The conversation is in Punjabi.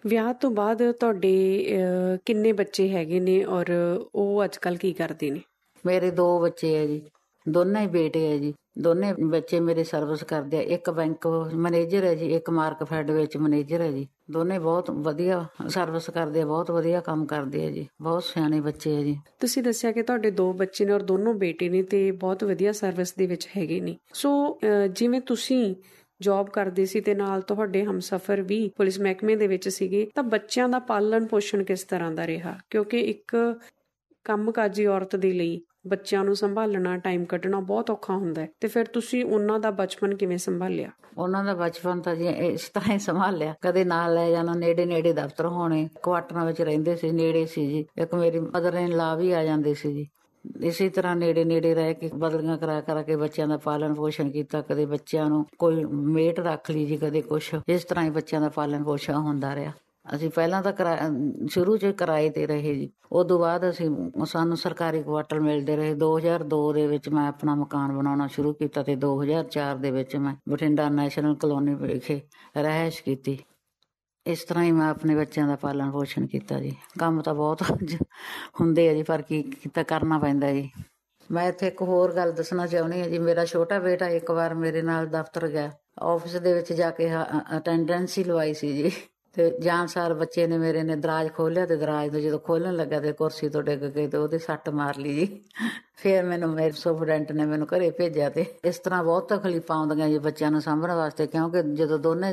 ਵਿਆਹ ਤੋਂ ਬਾਅਦ ਤੁਹਾਡੇ ਕਿੰਨੇ ਬੱਚੇ ਹੈਗੇ ਨੇ ਔਰ ਉਹ ਅੱਜ ਕੱਲ੍ਹ ਕੀ ਕਰਦੇ ਨੇ? ਮੇਰੇ 2 ਬੱਚੇ ਹੈ ਜੀ, ਦੋਨੇ ਹੀ ਬੇਟੇ ਹੈ ਜੀ। ਦੋਨੇ ਬੱਚੇ ਮੇਰੇ ਸਰਵਿਸ ਕਰਦੇ ਆ। ਇੱਕ ਬੈਂਕ ਮੈਨੇਜਰ ਹੈ ਜੀ, ਇੱਕ ਮਾਰਕਫੈੱਡ ਵਿੱਚ ਮੈਨੇਜਰ ਹੈ ਜੀ। ਦੋਨੇ ਬਹੁਤ ਵਧੀਆ ਸਰਵਿਸ ਕਰਦੇ ਆ, ਬਹੁਤ ਵਧੀਆ ਕੰਮ ਕਰਦੇ ਆ ਜੀ। ਬਹੁਤ ਸਿਆਣੇ ਬੱਚੇ ਹੈ ਜੀ। ਤੁਸੀਂ ਦੱਸਿਆ ਕਿ ਤੁਹਾਡੇ 2 ਬੱਚੇ ਨੇ ਔਰ ਦੋਨੋਂ ਬੇਟੇ ਨੇ ਤੇ ਬਹੁਤ ਵਧੀਆ ਸਰਵਿਸ ਦੇ ਵਿੱਚ ਹੈਗੇ ਨੇ। ਸੋ ਜਿਵੇਂ ਤੁਸੀਂ ਜੌਬ ਕਰਦੇ ਸੀ ਤੇ ਨਾਲ ਤੁਹਾਡੇ ਹਮਸਫਰ ਵੀ ਪੁਲਿਸ ਮਹਿਕਮੇ ਦੇ ਵਿੱਚ ਸੀਗੇ, ਤਾਂ ਬੱਚਿਆਂ ਦਾ ਪਾਲਣ ਪੋਸ਼ਣ ਕਿਸ ਤਰ੍ਹਾਂ ਦਾ ਰਿਹਾ? ਕਿਉਂਕਿ ਇੱਕ ਕੰਮਕਾਜੀ ਔਰਤ ਦੇ ਲਈ ਬੱਚਿਆਂ ਨੂੰ ਸੰਭਾਲਣਾ, ਟਾਈਮ ਕੱਢਣਾ ਬਹੁਤ ਔਖਾ ਹੁੰਦਾ ਹੈ, ਤੇ ਫਿਰ ਤੁਸੀਂ ਉਹਨਾਂ ਦਾ ਬਚਪਨ ਕਿਵੇਂ ਸੰਭਾਲਿਆ? ਉਹਨਾਂ ਦਾ ਬਚਪਨ ਤਾਂ ਜੀ ਇਸ ਤਰ੍ਹਾਂ ਹੀ ਸੰਭਾਲਿਆ। ਕਦੇ ਨਾਲ ਲੈ ਜਾਣਾ, ਨੇੜੇ ਦਫ਼ਤਰ ਹੋਣੇ, ਕੁਆਟਰਾਂ ਵਿੱਚ ਰਹਿੰਦੇ ਸੀ, ਨੇੜੇ ਸੀ ਜੀ। ਇੱਕ ਮੇਰੀ ਮਦਰ ਇਨ ਲਾ ਵੀ ਆ ਜਾਂਦੇ ਸੀ ਜੀ। ਇਸੇ ਤਰ੍ਹਾਂ ਨੇੜੇ ਰਹਿ ਕੇ ਬਦਲੀਆਂ ਕਰਾ ਕੇ ਬੱਚਿਆਂ ਦਾ ਪਾਲਣ ਪੋਸ਼ਣ ਕੀਤਾ। ਕਦੇ ਬੱਚਿਆਂ ਨੂੰ ਕੋਈ ਮੇਟ ਰੱਖ ਲਈ ਜੀ, ਕਦੇ ਕੁਛ। ਇਸ ਤਰ੍ਹਾਂ ਹੀ ਬੱਚਿਆਂ ਦਾ ਪਾਲਣ ਪੋਸ਼ਣ ਹੁੰਦਾ ਰਿਹਾ। ਅਸੀਂ ਪਹਿਲਾਂ ਤਾਂ ਸ਼ੁਰੂ 'ਚ ਕਿਰਾਏ ਤੇ ਰਹੇ ਜੀ। ਉਦੋਂ ਬਾਅਦ ਸਾਨੂੰ ਸਰਕਾਰੀ ਕੁਆਟਰ ਮਿਲਦੇ ਰਹੇ। 2002 ਦੇ ਵਿੱਚ ਮੈਂ ਆਪਣਾ ਮਕਾਨ ਬਣਾਉਣਾ ਸ਼ੁਰੂ ਕੀਤਾ ਤੇ 2004 ਦੇ ਵਿੱਚ ਮੈਂ ਬਠਿੰਡਾ ਨੈਸ਼ਨਲ ਕਲੋਨੀ ਵਿਖੇ ਰਿਹਾਇਸ਼ ਕੀਤੀ। ਇਸ ਤਰ੍ਹਾਂ ਹੀ ਮੈਂ ਆਪਣੇ ਬੱਚਿਆਂ ਦਾ ਪਾਲਣ ਪੋਸ਼ਣ ਕੀਤਾ ਜੀ। ਕੰਮ ਤਾਂ ਬਹੁਤ ਹੁੰਦੇ ਆ ਜੀ, ਪਰ ਕੀ ਕੀਤਾ, ਕਰਨਾ ਪੈਂਦਾ ਜੀ। ਮੈਂ ਇੱਥੇ ਇੱਕ ਹੋਰ ਗੱਲ ਦੱਸਣਾ ਚਾਹੁੰਦੀ ਹਾਂ ਜੀ। ਮੇਰਾ ਛੋਟਾ ਬੇਟਾ ਇੱਕ ਵਾਰ ਮੇਰੇ ਨਾਲ ਦਫ਼ਤਰ ਗਿਆ, ਆਫਿਸ ਦੇ ਵਿੱਚ ਜਾ ਕੇ ਅਟੈਂਡੈਂਸ ਹੀ ਲਵਾਈ ਸੀ ਜੀ। ਤੇ ਜਾਣ ਸਾਰ ਬੱਚੇ ਨੇ ਮੇਰੇ ਨੇ ਦਰਾਜ ਖੋਲਿਆ ਤੇ ਦਰਾਜ ਤੋਂ ਜਦੋਂ ਖੋਲਣ ਲੱਗਾ ਤੇ ਕੁਰਸੀ ਤੋਂ ਡਿੱਗ ਗਈ ਤੇ ਉਹਦੇ ਸੱਟ ਮਾਰ ਲਈ ਜੀ। ਫਿਰ ਮੈਨੂੰ ਮੇਰੇ ਸੁਪਰਡੈਂਟ ਨੇ ਮੈਨੂੰ ਘਰੇ ਭੇਜਿਆ। ਤੇ ਇਸ ਤਰ੍ਹਾਂ ਬਹੁਤ ਤਕਲੀਫਾਂ ਆਉਂਦੀਆਂ ਜੀ ਬੱਚਿਆਂ ਨੂੰ ਸਾਂਭਣ ਵਾਸਤੇ, ਕਿਉਂਕਿ ਜਦੋਂ ਦੋਨੇ